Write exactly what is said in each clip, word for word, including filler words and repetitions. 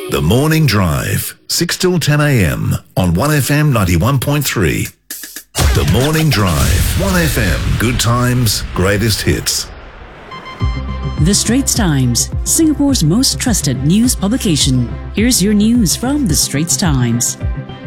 The Morning Drive, six till ten a.m. on one F M ninety-one point three. The Morning Drive, one F M, good times, greatest hits. The Straits Times, Singapore's most trusted news publication. Here's your news from The Straits Times.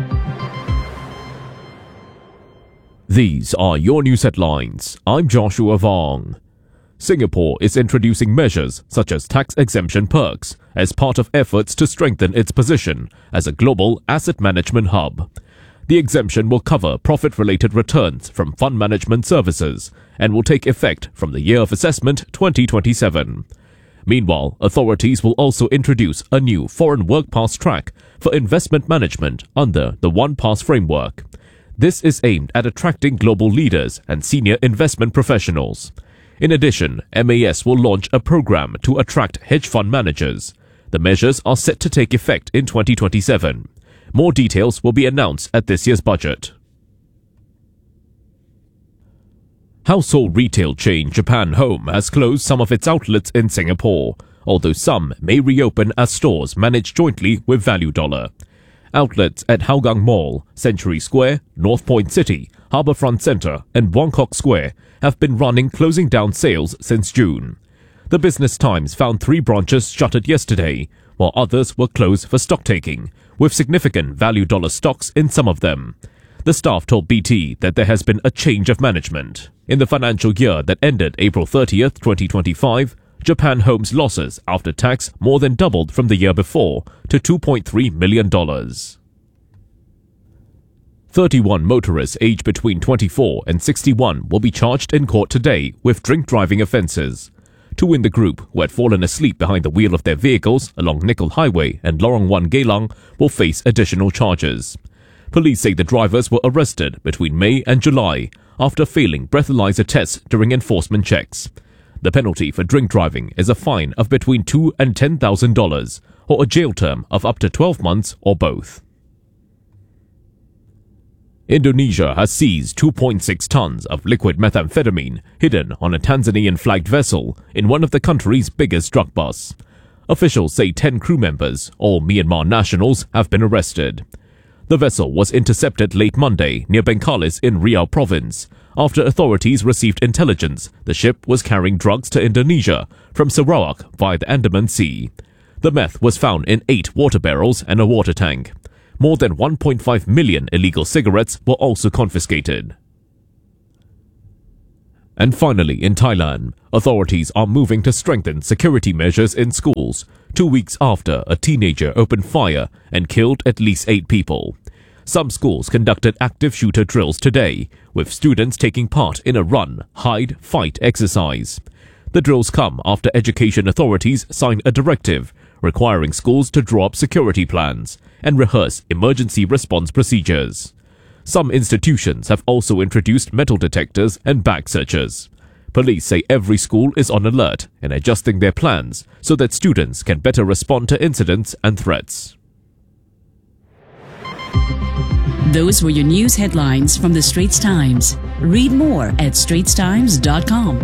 These are your news headlines. I'm Joshua Vong. Singapore is introducing measures such as tax exemption perks as part of efforts to strengthen its position as a global asset management hub. The exemption will cover profit-related returns from fund management services and will take effect from the year of assessment twenty twenty-seven. Meanwhile, authorities will also introduce a new foreign work pass track for investment management under the One Pass framework. This is aimed at attracting global leaders and senior investment professionals. In addition, M A S will launch a program to attract hedge fund managers. The measures are set to take effect in twenty twenty-seven. More details will be announced at this year's budget. Household retail chain Japan Home has closed some of its outlets in Singapore, although some may reopen as stores managed jointly with Value Dollar. Outlets at Hougang Mall, Century Square, North Point City, Harbourfront Centre and Buangkok Square have been running closing down sales since June. The Business Times found three branches shuttered yesterday, while others were closed for stock-taking, with significant Value Dollar stocks in some of them. The staff told B T that there has been a change of management. In the financial year that ended April thirtieth, twenty twenty-five, Japan Home's losses after tax more than doubled from the year before to two point three million dollars. thirty-one motorists aged between twenty-four and sixty-one will be charged in court today with drink driving offences. Two in the group who had fallen asleep behind the wheel of their vehicles along Nickel Highway and Lorong one Geylang will face additional charges. Police say the drivers were arrested between May and July after failing breathalyzer tests during enforcement checks. The penalty for drink driving is a fine of between two and ten thousand dollars or a jail term of up to twelve months or both. Indonesia has seized two point six tons of liquid methamphetamine hidden on a Tanzanian-flagged vessel in one of the country's biggest drug busts. Officials say ten crew members, all Myanmar nationals, have been arrested. The vessel was intercepted late Monday near Bengkalis in Riau province after authorities received intelligence the ship was carrying drugs to Indonesia from Sarawak via the Andaman Sea. The meth was found in eight water barrels and a water tank. More than one point five million illegal cigarettes were also confiscated. And finally, in Thailand, authorities are moving to strengthen security measures in schools, two weeks after a teenager opened fire and killed at least eight people. Some schools conducted active shooter drills today, with students taking part in a run, hide, fight exercise. The drills come after education authorities signed a directive requiring schools to draw up security plans and rehearse emergency response procedures. Some institutions have also introduced metal detectors and bag searchers. Police say every school is on alert and adjusting their plans so that students can better respond to incidents and threats. Those were your news headlines from The Straits Times. Read more at straits times dot com.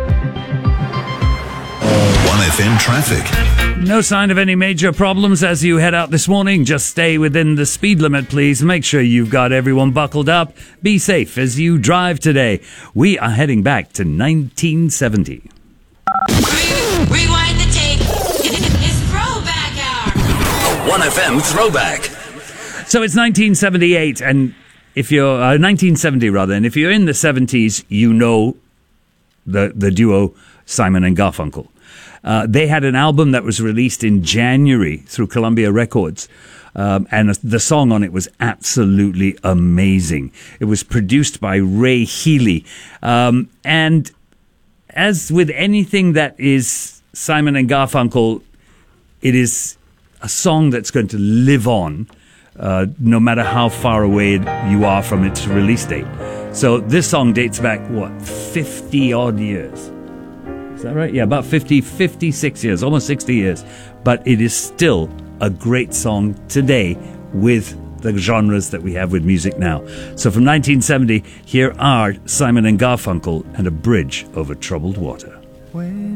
one F M traffic. No sign of any major problems as you head out this morning. Just stay within the speed limit, please. Make sure you've got everyone buckled up. Be safe as you drive today. We are heading back to nineteen seventy. Rewind the tape. It's Throwback Hour. A one F M Throwback. So it's nineteen seventy-eight, and if you're uh, nineteen seventy rather, and if you're in the seventies, you know the the duo Simon and Garfunkel. Uh, they had an album that was released in January through Columbia Records, um, and the song on it was absolutely amazing. It was produced by Ray Healy, um, and as with anything that is Simon and Garfunkel, it is a song that's going to live on, uh, no matter how far away you are from its release date. So this song dates back, what, fifty odd years? Is that right? Yeah, about fifty, fifty-six years, almost sixty years. But it is still a great song today with the genres that we have with music now. So from nineteen seventy, here are Simon and Garfunkel and A Bridge Over Troubled Water. When